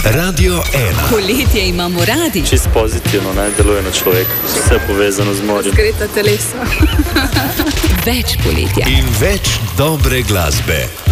Radio 1. Poletje imamo radi. Čisto pozitivno, ne, deluje na človeka. Vse povezano z morjem. Zgreta telesa. Več poletja. In več dobre glasbe.